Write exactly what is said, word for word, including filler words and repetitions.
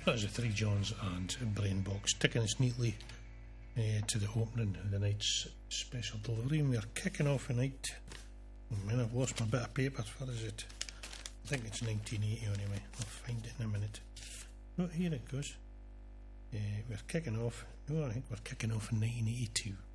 That's the Three Johns and Brain Box, taking us neatly uh, to the opening of the night's special delivery, and we are kicking off tonight. Oh man, I've lost my bit of paper. Where is it? I think it's nineteen eighty anyway. I'll find it in a minute. Oh, here it goes. Uh, we're kicking off. No, I think we're kicking off in nineteen eighty-two.